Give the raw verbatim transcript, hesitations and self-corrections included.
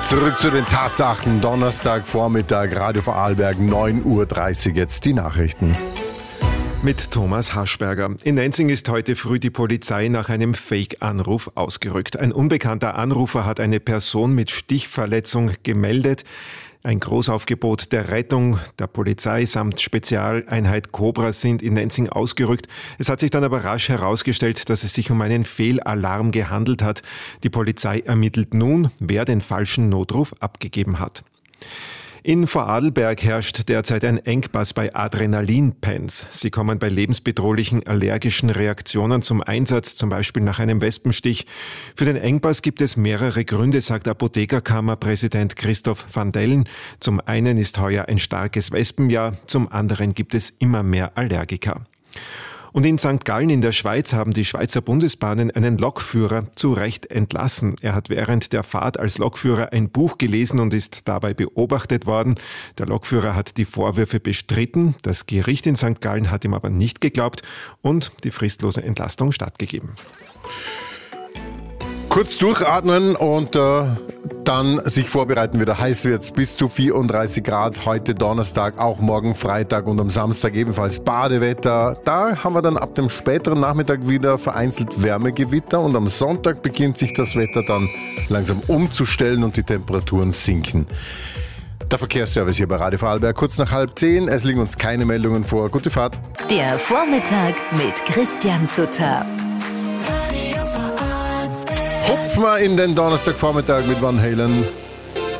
Zurück zu den Tatsachen. Donnerstagvormittag, Radio Vorarlberg, neun Uhr dreißig. Jetzt die Nachrichten. Mit Thomas Haschberger. In Nenzing ist heute früh die Polizei nach einem Fake-Anruf ausgerückt. Ein unbekannter Anrufer hat eine Person mit Stichverletzung gemeldet. Ein Großaufgebot der Rettung, der Polizei samt Spezialeinheit Cobra sind in Nenzing ausgerückt. Es hat sich dann aber rasch herausgestellt, dass es sich um einen Fehlalarm gehandelt hat. Die Polizei ermittelt nun, wer den falschen Notruf abgegeben hat. In Vorarlberg herrscht derzeit ein Engpass bei Adrenalinpens. Sie kommen bei lebensbedrohlichen allergischen Reaktionen zum Einsatz, zum Beispiel nach einem Wespenstich. Für den Engpass gibt es mehrere Gründe, sagt Apothekerkammerpräsident Christoph van Dellen. Zum einen ist heuer ein starkes Wespenjahr, zum anderen gibt es immer mehr Allergiker. Und in Sankt Gallen in der Schweiz haben die Schweizer Bundesbahnen einen Lokführer zu Recht entlassen. Er hat während der Fahrt als Lokführer ein Buch gelesen und ist dabei beobachtet worden. Der Lokführer hat die Vorwürfe bestritten. Das Gericht in Sankt Gallen hat ihm aber nicht geglaubt und die fristlose Entlastung stattgegeben. Kurz durchatmen und äh, dann sich vorbereiten. Wieder heiß wird's, bis zu vierunddreißig Grad. Heute Donnerstag, auch morgen Freitag und am Samstag ebenfalls Badewetter. Da haben wir dann ab dem späteren Nachmittag wieder vereinzelt Wärmegewitter und am Sonntag beginnt sich das Wetter dann langsam umzustellen und die Temperaturen sinken. Der Verkehrsservice hier bei Radio Vorarlberg, kurz nach halb zehn. Es liegen uns keine Meldungen vor. Gute Fahrt. Der Vormittag mit Christian Sutter. Hupfen wir in den Donnerstagvormittag mit Van Halen.